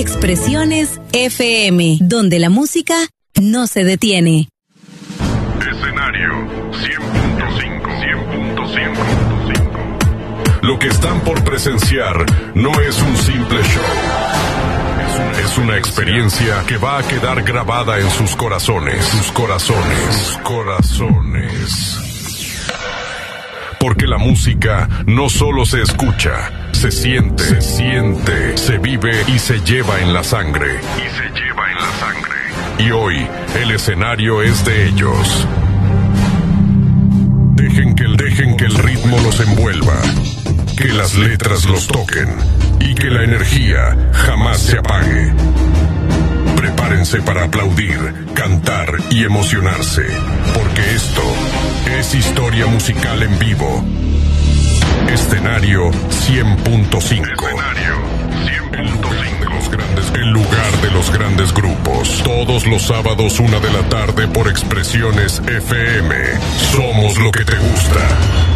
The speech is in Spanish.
Expresiones FM, donde la música no se detiene. Escenario 100.5. Lo que están por presenciar no es un simple show. Es una experiencia que va a quedar grabada en sus corazones. Porque la música no solo se escucha, se siente, se vive y se lleva en la sangre. Y hoy, el escenario es de ellos. Dejen que el ritmo los envuelva, que las letras los toquen y que la energía jamás se apague. Prepárense para aplaudir, cantar y emocionarse, porque esto es historia musical en vivo. Escenario 100.5. El lugar de los grandes grupos. Todos los sábados 1 de la tarde por Expresiones FM. Somos lo que te gusta.